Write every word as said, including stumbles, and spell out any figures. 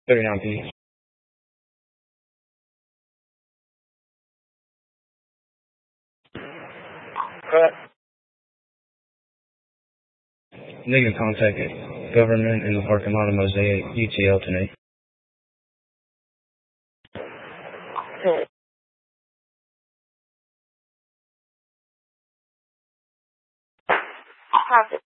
thirty-nine P. Cut. Negative contact government in the parking lot of Mosaic U T L tonight. Copy.